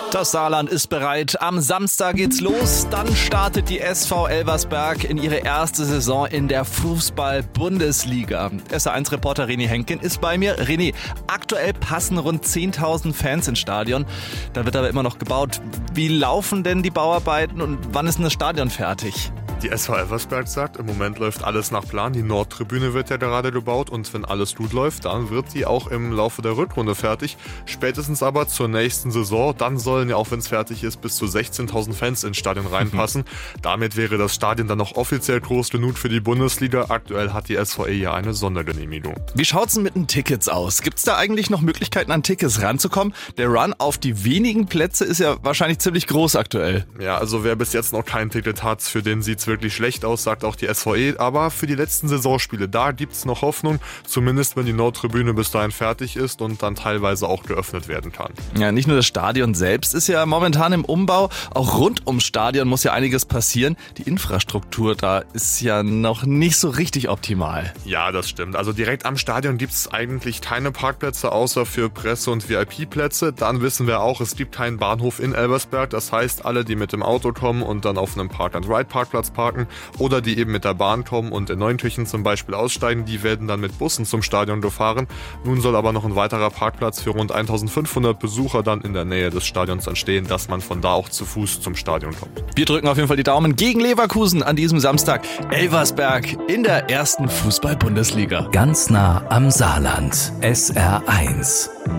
Das Saarland ist bereit. Am Samstag geht's los. Dann startet die SV Elversberg in ihre erste Saison in der Fußball-Bundesliga. SR1-Reporter René Henken ist bei mir. René, aktuell passen rund 10.000 Fans ins Stadion. Da wird aber immer noch gebaut. Wie laufen denn die Bauarbeiten und wann ist denn das Stadion fertig? Die SV Elversberg sagt, im Moment läuft alles nach Plan. Die Nordtribüne wird ja gerade gebaut und wenn alles gut läuft, dann wird die auch im Laufe der Rückrunde fertig. Spätestens aber zur nächsten Saison, dann sollen ja auch, wenn es fertig ist, bis zu 16.000 Fans ins Stadion reinpassen. Damit wäre das Stadion dann auch offiziell groß genug für die Bundesliga. Aktuell hat die SVE ja eine Sondergenehmigung. Wie schaut's denn mit den Tickets aus? Gibt's da eigentlich noch Möglichkeiten, an Tickets ranzukommen? Der Run auf die wenigen Plätze ist ja wahrscheinlich ziemlich groß aktuell. Ja, also wer bis jetzt noch kein Ticket hat, für den sieht's wirklich schlecht aus, sagt auch die SVE. Aber für die letzten Saisonspiele, da gibt's noch Hoffnung. Zumindest, wenn die Nordtribüne bis dahin fertig ist und dann teilweise auch geöffnet werden kann. Ja, nicht nur das Stadion selbst ist ja momentan im Umbau. Auch rund ums Stadion muss ja einiges passieren. Die Infrastruktur da ist ja noch nicht so richtig optimal. Ja, das stimmt. Also direkt am Stadion gibt's eigentlich keine Parkplätze, außer für Presse- und VIP-Plätze. Dann wissen wir auch, es gibt keinen Bahnhof in Elversberg. Das heißt, alle, die mit dem Auto kommen und dann auf einem Park-and-Ride-Parkplatz parken oder die eben mit der Bahn kommen und in Neunkirchen zum Beispiel aussteigen, die werden dann mit Bussen zum Stadion gefahren. Nun soll aber noch ein weiterer Parkplatz für rund 1.500 Besucher dann in der Nähe des Stadions entstehen, dass man von da auch zu Fuß zum Stadion kommt. Wir drücken auf jeden Fall die Daumen gegen Leverkusen an diesem Samstag. Elversberg in der ersten Fußball-Bundesliga. Ganz nah am Saarland. SR1.